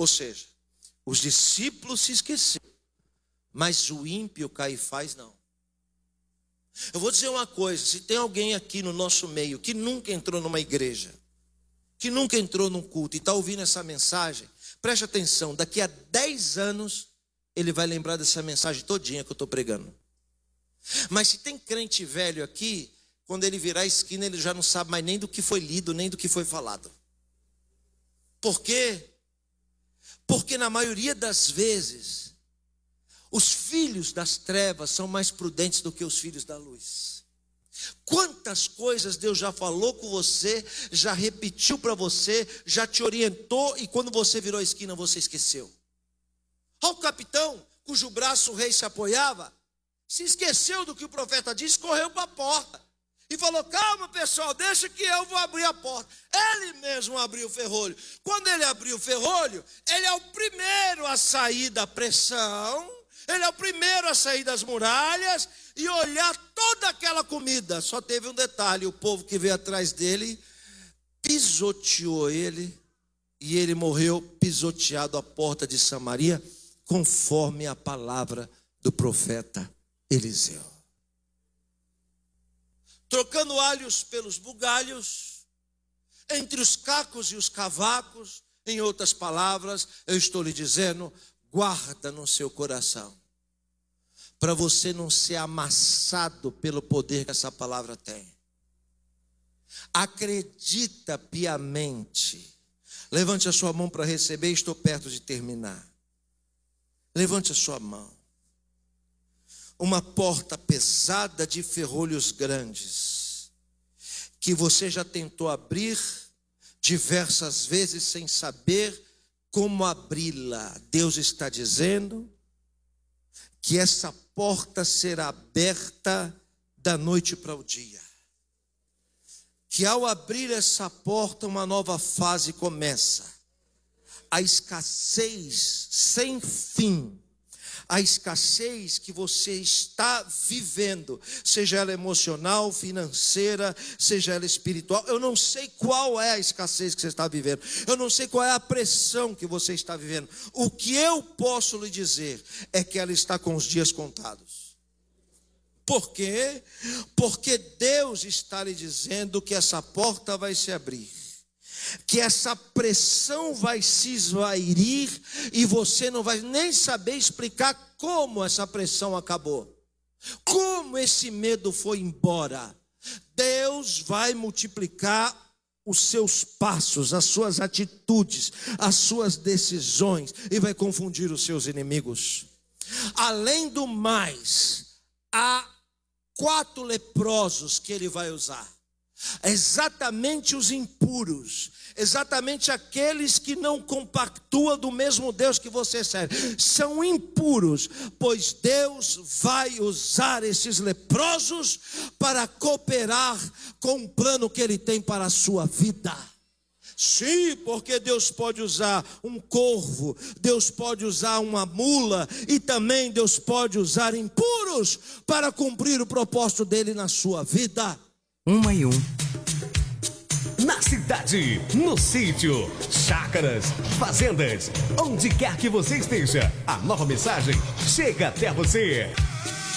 Ou seja, os discípulos se esqueceram, mas o ímpio Caifás não. Eu vou dizer uma coisa, se tem alguém aqui no nosso meio que nunca entrou numa igreja, que nunca entrou num culto e está ouvindo essa mensagem, preste atenção, daqui a 10 anos ele vai lembrar dessa mensagem todinha que eu estou pregando. Mas se tem crente velho aqui, quando ele virar a esquina ele já não sabe mais nem do que foi lido, nem do que foi falado. Por quê? Porque na maioria das vezes, os filhos das trevas são mais prudentes do que os filhos da luz. Quantas coisas Deus já falou com você, já repetiu para você, já te orientou, e quando você virou a esquina você esqueceu. O capitão, cujo braço o rei se apoiava, se esqueceu do que o profeta disse, correu para a porta e falou: calma pessoal, deixa que eu vou abrir a porta. Ele mesmo abriu o ferrolho. Quando ele abriu o ferrolho, ele é o primeiro a sair da pressão, ele é o primeiro a sair das muralhas e olhar toda aquela comida. Só teve um detalhe: o povo que veio atrás dele pisoteou ele, e ele morreu pisoteado à porta de Samaria, conforme a palavra do profeta Eliseu. Trocando alhos pelos bugalhos, entre os cacos e os cavacos, em outras palavras, eu estou lhe dizendo: guarda no seu coração, para você não ser amassado pelo poder que essa palavra tem. Acredita piamente. Levante a sua mão para receber, estou perto de terminar. Levante a sua mão. Uma porta pesada de ferrolhos grandes, que você já tentou abrir diversas vezes sem saber como abri-la. Deus está dizendo que essa porta será aberta da noite para o dia. Que ao abrir essa porta, uma nova fase começa. A escassez sem fim, a escassez que você está vivendo, seja ela emocional, financeira, seja ela espiritual, eu não sei qual é a escassez que você está vivendo, eu não sei qual é a pressão que você está vivendo. O que eu posso lhe dizer é que ela está com os dias contados. Por quê? Porque Deus está lhe dizendo que essa porta vai se abrir, que essa pressão vai se esvairir, e você não vai nem saber explicar como essa pressão acabou, como esse medo foi embora. Deus vai multiplicar os seus passos, as suas atitudes, as suas decisões, e vai confundir os seus inimigos. Além do mais, há 4 leprosos que ele vai usar. Exatamente os impuros, exatamente aqueles que não compactuam do mesmo Deus que você serve, são impuros, pois Deus vai usar esses leprosos para cooperar com o plano que Ele tem para a sua vida. Sim, porque Deus pode usar um corvo, Deus pode usar uma mula, e também Deus pode usar impuros para cumprir o propósito dele na sua vida. 1 e 1. Na cidade, no sítio, chácaras, fazendas, onde quer que você esteja, a nova mensagem chega até você.